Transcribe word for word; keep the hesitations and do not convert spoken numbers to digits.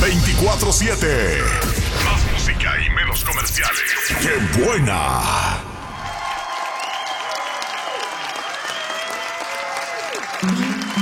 veinticuatro siete. Más música y menos comerciales. ¡Qué buena!